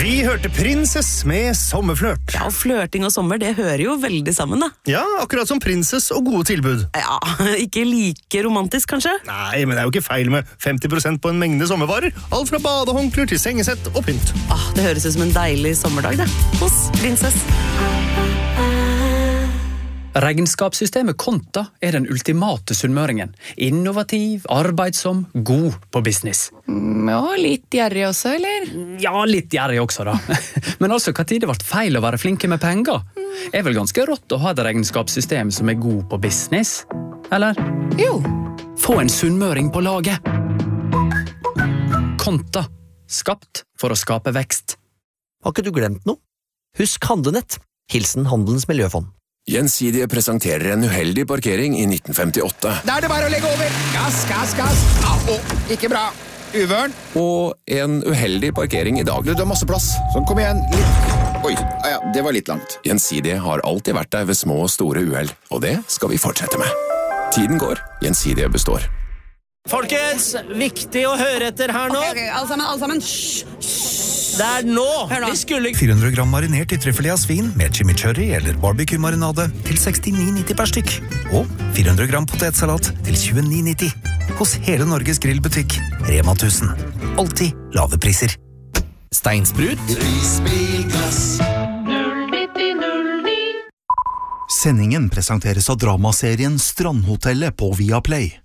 Vi hørte Princess med sommerflørt. Ja, flørting og sommer, det hører jo veldig sammen da. Ja, akkurat som Princess og gode tilbud. Ja, ikke like romantisk kanskje? Nei, men det er jo ikke feil med 50% på en mengde sommervarer. Alt fra badehåndklær til sengesett og pynt. Det høres ut som en deilig sommerdag det, hos Princess. Regnskapssystemet Konta er den ultimate sunnmøringen. Innovativ, arbeidsom, god på business. Ja, litt gjerrig også, eller? Ja, litt gjerrig også da. Men altså, hva tid det ble feil å være flinke med penger? Er vel ganske rått å ha et regnskapssystem som er god på business? Eller? Jo. Få en sunnmøring på laget. Konta. Skapt for å skape vekst. Har ikke du glemt noe? Husk Handlenett. Hilsen Handelens Miljøfond. Gjensidige presenterer en uheldig parkering i 1958. Da er det bare å legge over. Gass, gass, gass. Ikke bra. Uvørn. Og en uheldig parkering i dag. Du har masse plass. Sånn, kom igjen. Litt. Oi, ja, det var litt langt. Gjensidige har alltid vært der ved små og store uheld, og det skal vi fortsette med. Tiden går, Gjensidige består. Folkens, viktig å høre etter her nå. Ok, alle sammen. Det er nå. Vi skulle 400 gram marinert i trüffel av svin med chimichurri eller barbecue-marinade til 69,90 per stykk. Og 400 gram potetsalat til 29,90. Hos hele Norges grillbutikk, Rema 1000. Alltid lave priser. Steinsprut. Prisbilglass. 0909. Sendingen presenteres av dramaserien Strandhotellet på Viaplay.